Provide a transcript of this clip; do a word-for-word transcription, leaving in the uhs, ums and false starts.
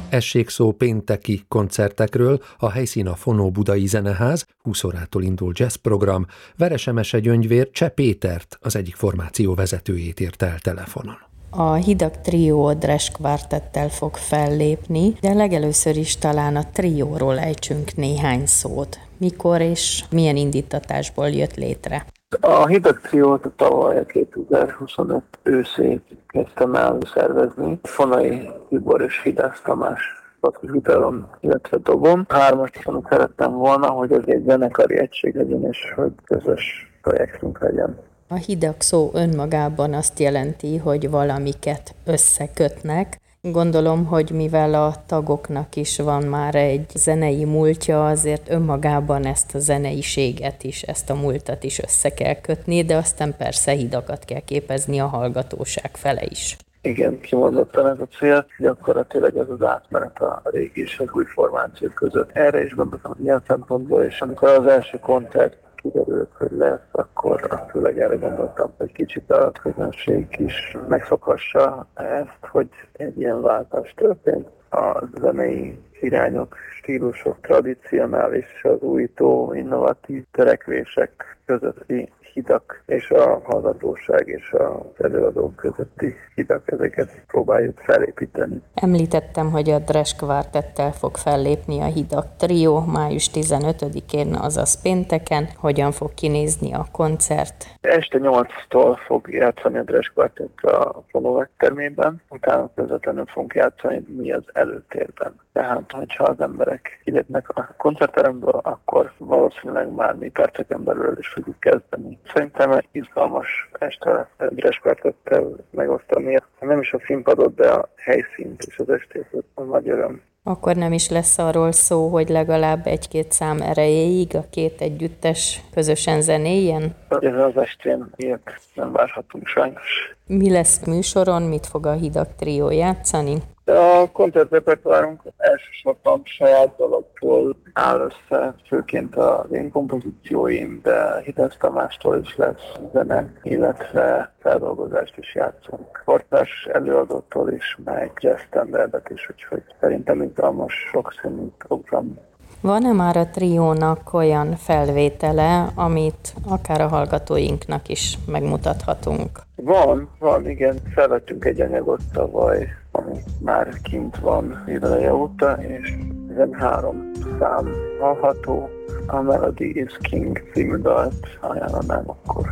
Essék szó pénteki koncertekről, a helyszín a Fonó Budai Zeneház, húsz órától indul jazzprogram. Veresemese Gyöngyvér Cseh Pétert, az egyik formáció vezetőjét ért el telefonon. A Hidak Trió Dres Kvartettel fog fellépni, de legelőször is talán a trióról ejtsünk néhány szót. Mikor és milyen indítatásból jött létre? A Hidak Triót tavaly kétezer-huszonöt őszén kezdtem el szervezni. Fonai Tibor és Hidász Tamás gitáron, illetve dobom. Hármast szerettem volna, hogy ez egy zenekari egység legyen, és hogy közös projektünk legyen. A Hidak szó önmagában azt jelenti, hogy valamiket összekötnek. Gondolom, hogy mivel a tagoknak is van már egy zenei múltja, azért önmagában ezt a zeneiséget is, ezt a múltat is össze kell kötni, de aztán persze hidakat kell képezni a hallgatóság fele is. Igen, kimondottan ez a cél, gyakorlatilag ez az átmenet a régi és az új formáció között. Erre is gondoltam ilyen szempontból, és amikor az első koncert kiderült, hogy lesz, akkor főleg erre gondoltam, hogy kicsit a közönség is megszokhassa ezt, hogy egy ilyen váltás történt. A zenei irányok, stílusok, tradicionális, az újító, innovatív törekvések közötti hidak és a hallgatóság és az előadók közötti hidak, ezeket próbáljuk felépíteni. Említettem, hogy a Dres Kvartettel fog fellépni a Hidak Trió május tizenötödikén, azaz pénteken. Hogyan fog kinézni a koncert? Este nyolctól fog játszani a Dres Kvartett a Fonó termében, utána közvetlenül fogunk játszani mi az előtérben. Tehát, hogyha az emberek kilépnek a koncertteremből, akkor valószínűleg már mi perceken belül is fogjuk kezdeni. Szerintem egy izgalmas este a Dres Kvartettel megosztani. Nem is a színpadot, de a helyszínt és az estét, az nagy öröm. Akkor nem is lesz arról szó, hogy legalább egy-két szám erejéig a két együttes közösen zenéjen? Ez az estén ilyet nem várhatunk sajnos. Mi lesz műsoron, mit fog a Hidak Trió játszani? A koncertrepertoárunk elsősorban saját dalokból áll össze, főként az én kompozícióim, de Hidász Tamástól is lesz zene, illetve feldolgozást is játszunk. Kortárs előadótól is, meg jazz standardet is, úgyhogy szerintem izgalmas, sokszínű program. Van-e már a triónak olyan felvétele, amit akár a hallgatóinknak is megmutathatunk? Van, van, igen. Felvettünk egy anyagot tavaly, ami már kint van ideje óta, és ezen három szám hallható. A Melody is King című dalt ajánlanám akkor.